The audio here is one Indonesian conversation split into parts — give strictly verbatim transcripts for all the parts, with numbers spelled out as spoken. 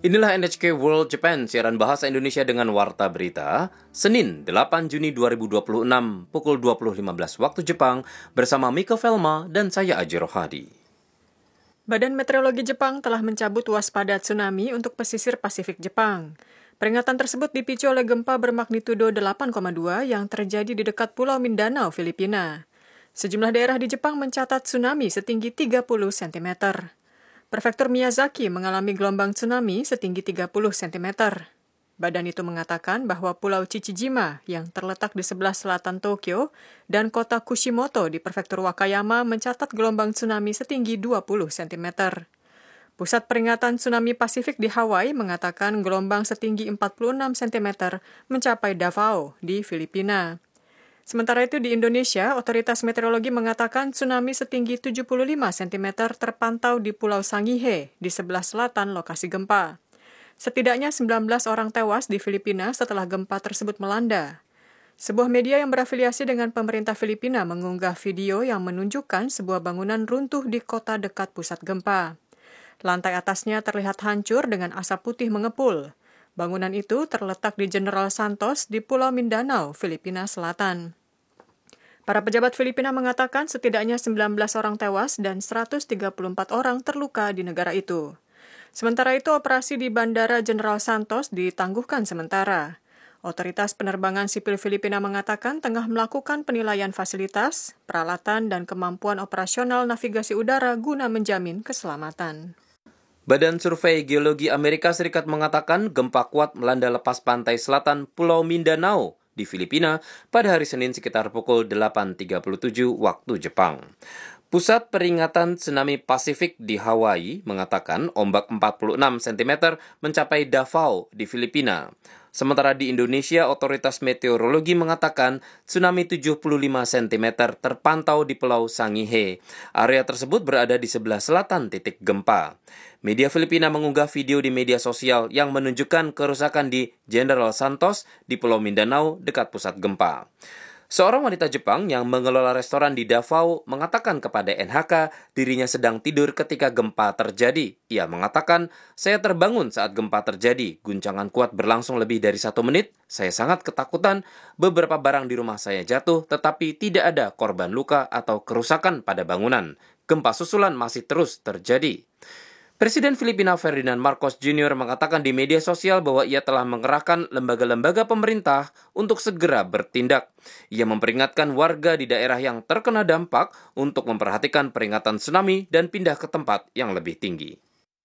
Inilah N H K World Japan, siaran bahasa Indonesia dengan Warta Berita, Senin delapan Juni dua ribu dua puluh enam, pukul dua puluh lima belas waktu Jepang, bersama Mika Velma dan saya Aji Rohadi. Badan Meteorologi Jepang telah mencabut waspada tsunami untuk pesisir Pasifik Jepang. Peringatan tersebut dipicu oleh gempa bermagnitudo delapan koma dua yang terjadi di dekat Pulau Mindanao, Filipina. Sejumlah daerah di Jepang mencatat tsunami setinggi tiga puluh sentimeter. Prefektur Miyazaki mengalami gelombang tsunami setinggi tiga puluh sentimeter. Badan itu mengatakan bahwa Pulau Chichijima yang terletak di sebelah selatan Tokyo dan kota Kushimoto di Prefektur Wakayama mencatat gelombang tsunami setinggi dua puluh sentimeter. Pusat Peringatan Tsunami Pasifik di Hawaii mengatakan gelombang setinggi empat puluh enam sentimeter mencapai Davao di Filipina. Sementara itu di Indonesia, otoritas meteorologi mengatakan tsunami setinggi tujuh puluh lima sentimeter terpantau di Pulau Sangihe di sebelah selatan lokasi gempa. Setidaknya sembilan belas orang tewas di Filipina setelah gempa tersebut melanda. Sebuah media yang berafiliasi dengan pemerintah Filipina mengunggah video yang menunjukkan sebuah bangunan runtuh di kota dekat pusat gempa. Lantai atasnya terlihat hancur dengan asap putih mengepul. Bangunan itu terletak di General Santos di Pulau Mindanao, Filipina Selatan. Para pejabat Filipina mengatakan setidaknya sembilan belas orang tewas dan seratus tiga puluh empat orang terluka di negara itu. Sementara itu, operasi di Bandara General Santos ditangguhkan sementara. Otoritas Penerbangan Sipil Filipina mengatakan tengah melakukan penilaian fasilitas, peralatan, dan kemampuan operasional navigasi udara guna menjamin keselamatan. Badan Survei Geologi Amerika Serikat mengatakan gempa kuat melanda lepas pantai selatan Pulau Mindanao di Filipina pada hari Senin sekitar pukul delapan tiga puluh tujuh waktu Jepang. Pusat Peringatan Tsunami Pasifik di Hawaii mengatakan ombak empat puluh enam sentimeter mencapai Davao di Filipina. Sementara di Indonesia, otoritas meteorologi mengatakan tsunami tujuh puluh lima sentimeter terpantau di Pulau Sangihe. Area tersebut berada di sebelah selatan titik gempa. Media Filipina mengunggah video di media sosial yang menunjukkan kerusakan di General Santos di Pulau Mindanao dekat pusat gempa. Seorang wanita Jepang yang mengelola restoran di Davao mengatakan kepada N H K dirinya sedang tidur ketika gempa terjadi. Ia mengatakan, saya terbangun saat gempa terjadi. Guncangan kuat berlangsung lebih dari satu menit. Saya sangat ketakutan. Beberapa barang di rumah saya jatuh, tetapi tidak ada korban luka atau kerusakan pada bangunan. Gempa susulan masih terus terjadi. Presiden Filipina Ferdinand Marcos Junior mengatakan di media sosial bahwa ia telah mengerahkan lembaga-lembaga pemerintah untuk segera bertindak. Ia memperingatkan warga di daerah yang terkena dampak untuk memperhatikan peringatan tsunami dan pindah ke tempat yang lebih tinggi.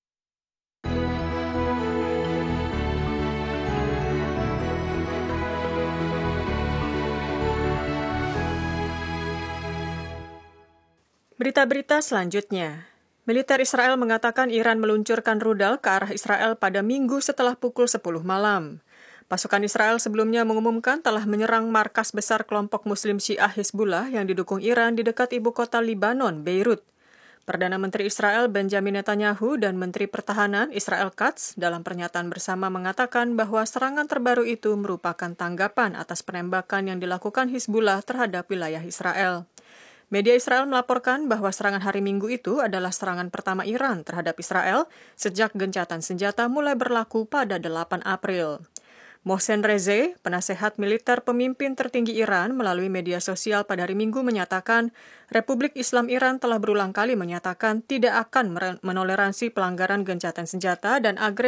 Berita-berita selanjutnya. Militer Israel mengatakan Iran meluncurkan rudal ke arah Israel pada Minggu setelah pukul sepuluh malam. Pasukan Israel sebelumnya mengumumkan telah menyerang markas besar kelompok Muslim Syiah Hizbullah yang didukung Iran di dekat ibu kota Libanon, Beirut. Perdana Menteri Israel Benjamin Netanyahu dan Menteri Pertahanan Israel Katz dalam pernyataan bersama mengatakan bahwa serangan terbaru itu merupakan tanggapan atas penembakan yang dilakukan Hizbullah terhadap wilayah Israel. Media Israel melaporkan bahwa serangan hari Minggu itu adalah serangan pertama Iran terhadap Israel sejak gencatan senjata mulai berlaku pada delapan April. Mohsen Reze, penasehat militer pemimpin tertinggi Iran melalui media sosial pada hari Minggu menyatakan Republik Islam Iran telah berulang kali menyatakan tidak akan menoleransi pelanggaran gencatan senjata dan agresi